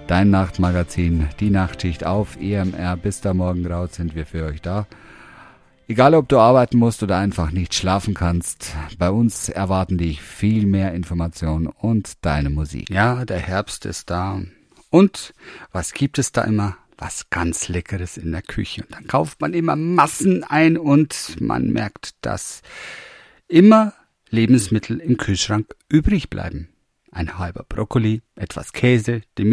Dein Nachtmagazin, die Nachtschicht auf EMR. Bis da morgen raus sind wir für euch da. Egal, ob du arbeiten musst oder einfach nicht schlafen kannst, bei uns erwarten dich viel mehr Informationen und deine Musik. Ja, der Herbst ist da. Und was gibt es da immer? Was ganz Leckeres in der Küche. Und dann kauft man immer Massen ein und man merkt, dass immer Lebensmittel im Kühlschrank übrig bleiben. Ein halber Brokkoli, etwas Käse, die